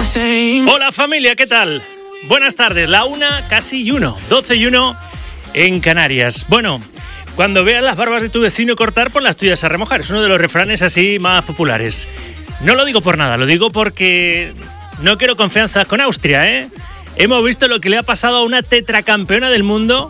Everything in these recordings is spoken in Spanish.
Hola familia, ¿qué tal? Buenas tardes, la 1, casi 1, 12:01 en Canarias. Bueno, cuando veas las barbas de tu vecino cortar, pon las tuyas a remojar. Es uno de los refranes así más populares. No lo digo por nada, lo digo porque no quiero confianzas con Austria, ¿eh? Hemos visto lo que le ha pasado a una tetracampeona del mundo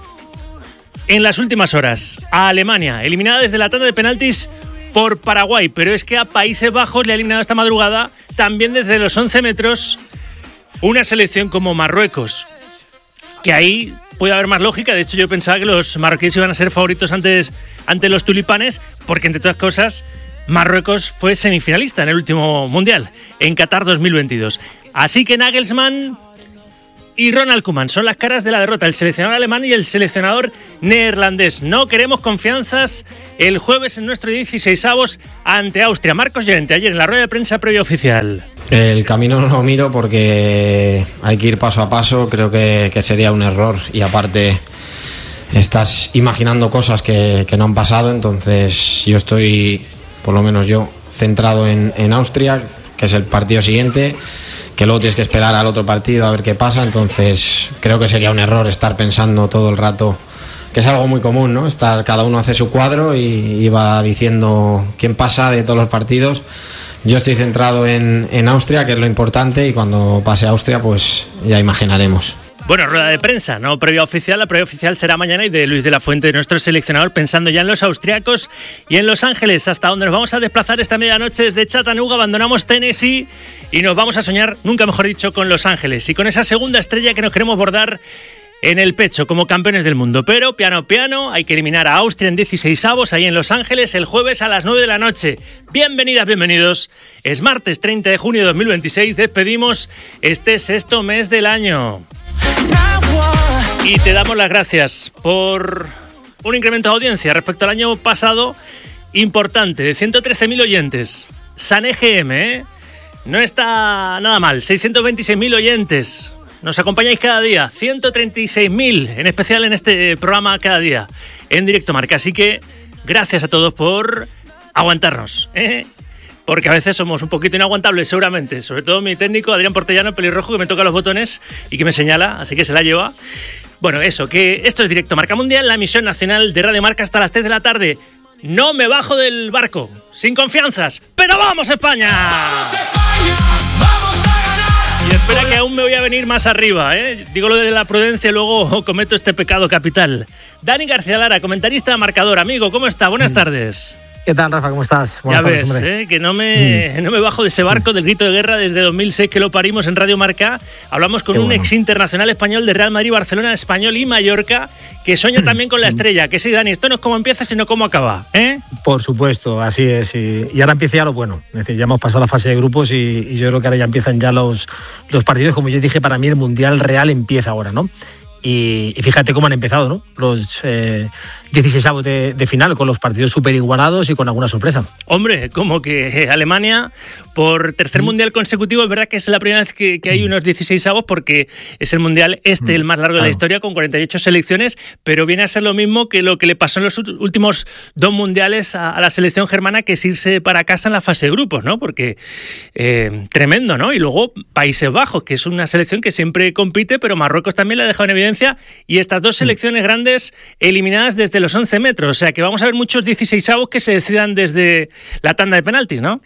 en las últimas horas, a Alemania, eliminada desde la tanda de penaltis por Paraguay, pero es que a Países Bajos le ha eliminado esta madrugada también desde los 11 metros una selección como Marruecos, que ahí puede haber más lógica. De hecho, yo pensaba que los marroquíes iban a ser favoritos ante los tulipanes, porque entre otras cosas Marruecos fue semifinalista en el último Mundial, en Qatar 2022. Así que Nagelsmann y Ronald Koeman son las caras de la derrota, el seleccionador alemán y el seleccionador neerlandés. No queremos confianzas el jueves en nuestro 16avos ante Austria. Marcos Llorente, ayer en la rueda de prensa previa oficial. El camino no lo miro porque hay que ir paso a paso, creo que sería un error, y aparte estás imaginando cosas que no han pasado. Entonces yo estoy, por lo menos yo, centrado en Austria, que es el partido siguiente, que luego tienes que esperar al otro partido a ver qué pasa. Entonces creo que sería un error estar pensando todo el rato, que es algo muy común, ¿no? Cada uno hace su cuadro y va diciendo quién pasa de todos los partidos. Yo estoy centrado en Austria, que es lo importante, y cuando pase a Austria pues ya imaginaremos. Bueno, rueda de prensa, no previa oficial. La previa oficial será mañana, y de Luis de la Fuente, nuestro seleccionador, pensando ya en los austriacos y en Los Ángeles, hasta donde nos vamos a desplazar esta medianoche desde Chattanooga. Abandonamos Tennessee y nos vamos a soñar, nunca mejor dicho, con Los Ángeles y con esa segunda estrella que nos queremos bordar en el pecho como campeones del mundo. Pero piano, hay que eliminar a Austria en 16avos ahí en Los Ángeles el jueves a las 9 de la noche. Bienvenidas, bienvenidos. Es martes 30 de junio de 2026. Despedimos este sexto mes del año. Y te damos las gracias por un incremento de audiencia respecto al año pasado importante, de 113.000 oyentes. San EGM, ¿eh? No está nada mal, 626.000 oyentes. Nos acompañáis cada día, 136.000, en especial en este programa cada día, en Directo Marca. Así que gracias a todos por aguantarnos, ¿eh? Porque a veces somos un poquito inaguantables, seguramente. Sobre todo mi técnico, Adrián Portellano, pelirrojo, que me toca los botones y que me señala, así que se la lleva. Bueno, eso, que esto es Directo Marca Mundial, la emisión nacional de Radio Marca hasta las 3 de la tarde. No me bajo del barco, sin confianzas, pero ¡vamos España! ¡Vamos España! ¡Vamos a ganar! Y espera que aún me voy a venir más arriba, ¿eh? Digo lo de la prudencia y luego cometo este pecado capital. Dani García Lara, comentarista marcador. Amigo, ¿cómo está? Buenas tardes. ¿Qué tal, Rafa? ¿Cómo estás? Buenas tardes, que no me bajo de ese barco del grito de guerra desde 2006, que lo parimos en Radio Marca. Hablamos con un ex internacional español de Real Madrid, Barcelona, Español y Mallorca, que sueña también con la estrella. Que sí, Dani, esto no es cómo empieza, sino cómo acaba, ¿eh? Por supuesto, así es. Y ahora empieza ya lo bueno. Es decir, ya hemos pasado la fase de grupos y yo creo que ahora ya empiezan ya los partidos. Como yo dije, para mí el Mundial real empieza ahora, ¿no? Y fíjate cómo han empezado, ¿no? Los 16avos de final, con los partidos súper igualados y con alguna sorpresa. Hombre, como que Alemania, por tercer mundial consecutivo, es verdad que es la primera vez que hay unos 16avos, porque es el mundial el más largo de la historia, con 48 selecciones, pero viene a ser lo mismo que lo que le pasó en los últimos dos mundiales a la selección germana, que es irse para casa en la fase de grupos, ¿no? Porque tremendo, ¿no? Y luego Países Bajos, que es una selección que siempre compite, pero Marruecos también la ha dejado en evidencia, y estas dos selecciones grandes eliminadas desde los 11 metros, o sea que vamos a ver muchos 16avos que se decidan desde la tanda de penaltis, ¿no?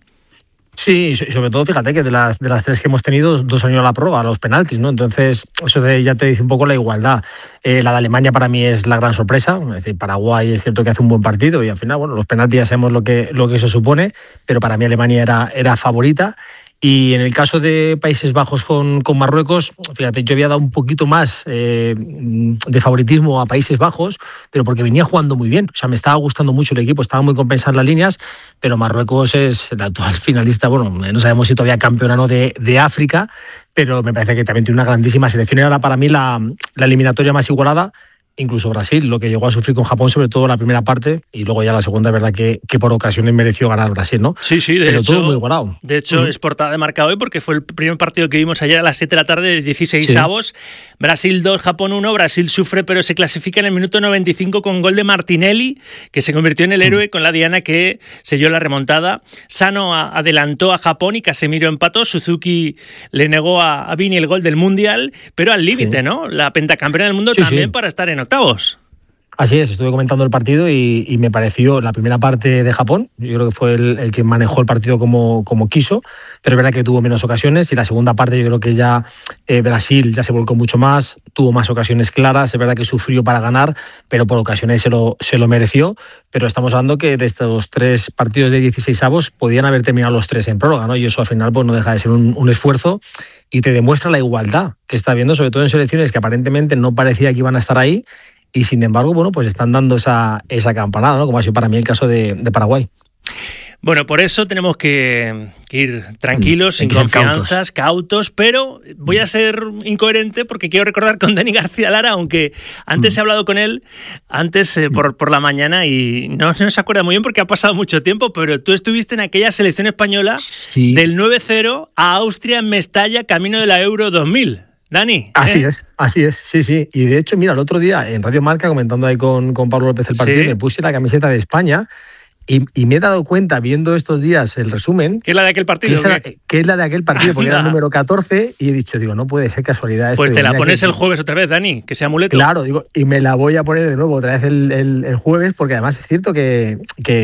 Sí, sobre todo fíjate que de las tres que hemos tenido, 2 han ido a la prórroga, a los penaltis, ¿no? Entonces eso ya te dice un poco la igualdad. La de Alemania para mí es la gran sorpresa. Es decir, Paraguay es cierto que hace un buen partido y al final, bueno, los penaltis ya sabemos lo que se supone, pero para mí Alemania era favorita. Y en el caso de Países Bajos con Marruecos, fíjate, yo había dado un poquito más de favoritismo a Países Bajos, pero porque venía jugando muy bien. O sea, me estaba gustando mucho el equipo, estaba muy compensado en las líneas, pero Marruecos es el actual finalista, bueno, no sabemos si todavía campeón o no de África, pero me parece que también tiene una grandísima selección. Era para mí la eliminatoria más igualada, incluso Brasil, lo que llegó a sufrir con Japón, sobre todo la primera parte, y luego ya la segunda, es verdad que por ocasiones mereció ganar Brasil, ¿no? Sí, de hecho, todo muy igualado. De hecho, es portada de Marca hoy porque fue el primer partido que vimos ayer a las 7 de la tarde de 16avos. Sí. Brasil 2, Japón 1. Brasil sufre, pero se clasifica en el minuto 95 con gol de Martinelli, que se convirtió en el héroe con la diana que selló la remontada. Sano adelantó a Japón y Casemiro empató. Suzuki le negó a Vini el gol del Mundial, pero al límite, ¿no? La pentacampeona del mundo también para estar en octavos. Así es, estuve comentando el partido y me pareció la primera parte de Japón, yo creo que fue el que manejó el partido como quiso, pero es verdad que tuvo menos ocasiones, y la segunda parte yo creo que ya Brasil ya se volcó mucho más, tuvo más ocasiones claras, es verdad que sufrió para ganar, pero por ocasiones se lo mereció, pero estamos hablando que de estos 3 partidos de 16avos podían haber terminado los 3 en prórroga, ¿no? Y eso al final pues no deja de ser un esfuerzo, y te demuestra la igualdad que está habiendo, sobre todo en selecciones que aparentemente no parecía que iban a estar ahí, y sin embargo, bueno, pues están dando esa campanada, ¿no? Como ha sido para mí el caso de Paraguay. Bueno, por eso tenemos que ir tranquilos, sin confianzas, cautos, pero voy a ser incoherente porque quiero recordar con Dani García Lara, aunque antes he hablado con él, por la mañana, y no se acuerda muy bien porque ha pasado mucho tiempo, pero tú estuviste en aquella selección española del 9-0 a Austria en Mestalla, camino de la Euro 2000. Dani. Así es, sí. Y de hecho, mira, el otro día en Radio Marca, comentando ahí con Pablo López el partido, me puse la camiseta de España y me he dado cuenta, viendo estos días el resumen... ¿Qué es la de aquel partido? Que es la de aquel partido, porque era el número 14, y he dicho, no puede ser casualidad. Pues te la pones el jueves otra vez, Dani, que sea amuleto. Claro, y me la voy a poner de nuevo otra vez el jueves, porque además es cierto que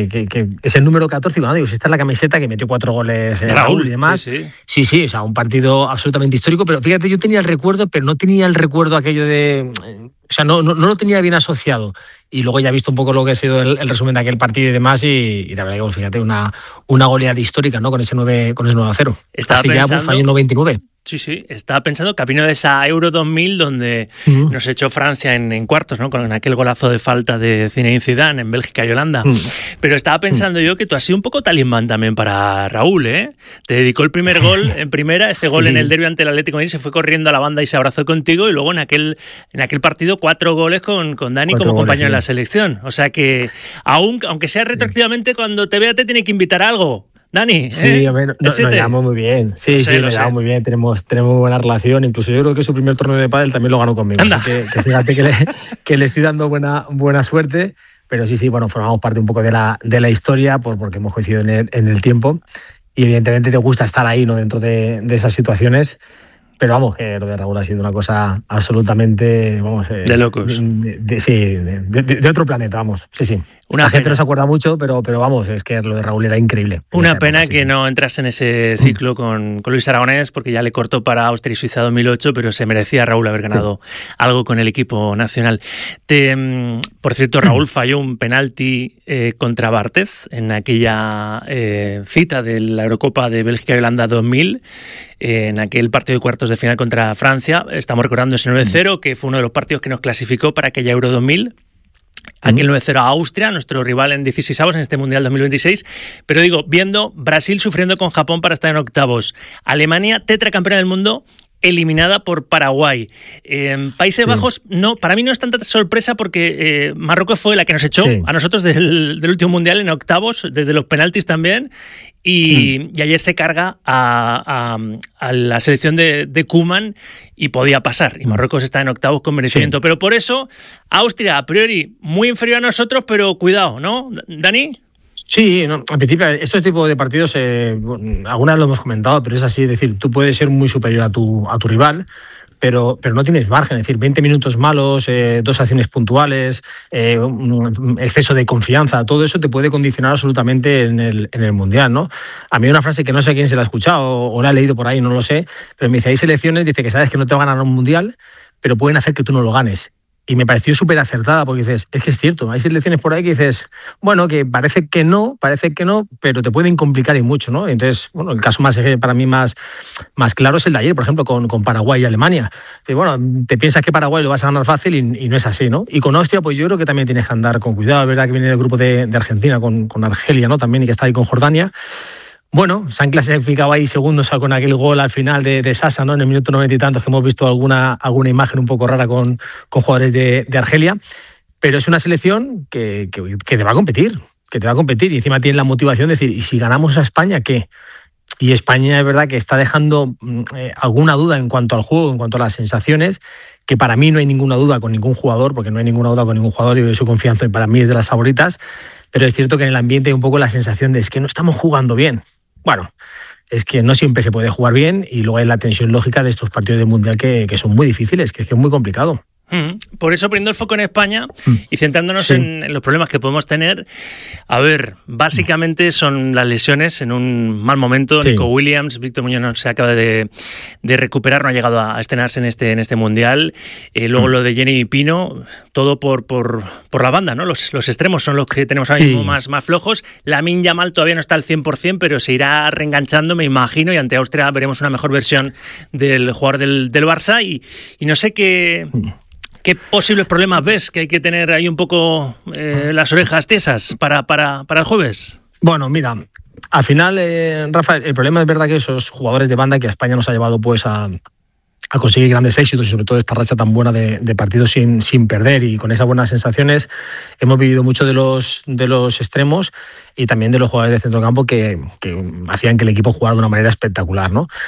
es el número 14, y si esta es la camiseta que metió 4 goles Raúl y demás. Sí, o sea, un partido absolutamente histórico, pero fíjate, yo tenía el recuerdo, pero no tenía el recuerdo aquello de... O sea, no lo tenía bien asociado. Y luego ya he visto un poco lo que ha sido el resumen de aquel partido y demás, y la verdad que, fíjate, una goleada histórica, ¿no? Con ese 9-0. Estaba pensando... Ya, año 99. Sí, estaba pensando camino de esa Euro 2000 donde nos echó Francia en cuartos, ¿no? Con aquel golazo de falta de Zinedine Zidane en Bélgica y Holanda. Pero estaba pensando yo que tú has sido un poco talismán también para Raúl, ¿eh? Te dedicó el primer gol en primera, ese gol en el derbi ante el Atlético de Madrid, se fue corriendo a la banda y se abrazó contigo, y luego en aquel partido 4 goles con Dani como compañero en la selección. O sea que, aunque sea retroactivamente, cuando te vea te tiene que invitar a algo. Dani, sí, a ver, nos llevamos muy bien. Sí, nos llevamos muy bien. Tenemos buena relación. Incluso yo creo que su primer torneo de pádel también lo ganó conmigo. Que fíjate que le estoy dando buena suerte. Pero sí, bueno, formamos parte un poco de la historia porque hemos coincidido en el tiempo. Y evidentemente te gusta estar ahí, ¿no? Dentro de esas situaciones. Pero vamos, que lo de Raúl ha sido una cosa absolutamente, de locos. De otro planeta, vamos. Sí. La gente no se acuerda mucho, pero vamos, es que lo de Raúl era increíble. Una pena que no entras en ese ciclo con Luis Aragonés, porque ya le cortó para Austria y Suiza 2008, pero se merecía Raúl haber ganado algo con el equipo nacional. Por cierto, Raúl falló un penalti contra Barthez en aquella cita de la Eurocopa de Bélgica y Holanda 2000, en aquel partido de cuartos de final contra Francia. Estamos recordando ese 9-0, que fue uno de los partidos que nos clasificó para aquella Euro 2000. Aquel 9-0 a Austria, nuestro rival en 16avos en este Mundial 2026. Pero digo, viendo Brasil sufriendo con Japón para estar en octavos. Alemania, tetracampeona del mundo, eliminada por Paraguay. Países Bajos, no, para mí no es tanta sorpresa porque Marruecos fue la que nos echó a nosotros del último Mundial en octavos, desde los penaltis también. Y ayer se carga a la selección de Koeman y podía pasar. Y Marruecos está en octavos con merecimiento. Pero por eso, Austria, a priori, muy inferior a nosotros, pero cuidado, ¿no, Dani? Sí, no, al principio, estos tipos de partidos, algunas lo hemos comentado, pero es así, es decir, tú puedes ser muy superior a tu rival, pero no tienes margen, es decir, 20 minutos malos, 2 acciones puntuales, exceso de confianza, todo eso te puede condicionar absolutamente en el Mundial, ¿no? A mí hay una frase que no sé a quién se la ha escuchado o la he leído por ahí, no lo sé, pero me dice, hay selecciones, dice que sabes que no te van a ganar un Mundial, pero pueden hacer que tú no lo ganes. Y me pareció súper acertada porque dices, es que es cierto, hay selecciones por ahí que dices, bueno, que parece que no, pero te pueden complicar y mucho, ¿no? Entonces, bueno, el caso para mí más claro es el de ayer, por ejemplo, con Paraguay y Alemania. Que, bueno, te piensas que Paraguay lo vas a ganar fácil y no es así, ¿no? Y con Austria, pues yo creo que también tienes que andar con cuidado. Es verdad que viene el grupo de Argentina con Argelia, ¿no? También, y que está ahí con Jordania. Bueno, se han clasificado ahí segundos con aquel gol al final de Sasa, ¿no? En el minuto 90 y tantos, que hemos visto alguna imagen un poco rara con jugadores de Argelia, pero es una selección que te va a competir, y encima tiene la motivación de decir, ¿y si ganamos a España, qué? Y España es verdad que está dejando alguna duda en cuanto al juego, en cuanto a las sensaciones, que para mí no hay ninguna duda con ningún jugador, porque no hay ninguna duda con ningún jugador y doy su confianza y para mí es de las favoritas, pero es cierto que en el ambiente hay un poco la sensación de es que no estamos jugando bien. Bueno, es que no siempre se puede jugar bien y luego hay la tensión lógica de estos partidos del Mundial que son muy difíciles, que es muy complicado. Por eso, poniendo el foco en España y centrándonos en los problemas que podemos tener, a ver, básicamente son las lesiones en un mal momento. Sí. Nico Williams, Víctor Muñoz no se acaba de recuperar, no ha llegado a estrenarse en este Mundial. Luego lo de Jenny Pino, todo por la banda, ¿no? Los extremos son los que tenemos ahora mismo más flojos. Lamine Yamal todavía no está al 100%, pero se irá reenganchando, me imagino, y ante Austria veremos una mejor versión del jugador del Barça y no sé qué posibles problemas ves que hay que tener ahí un poco las orejas tiesas para el jueves. Bueno, mira, al final, Rafa, el problema es verdad que esos jugadores de banda que a España nos ha llevado pues a conseguir grandes éxitos y sobre todo esta racha tan buena de partidos sin perder y con esas buenas sensaciones, hemos vivido mucho de los extremos y también de los jugadores de centrocampo que hacían que el equipo jugara de una manera espectacular, ¿no?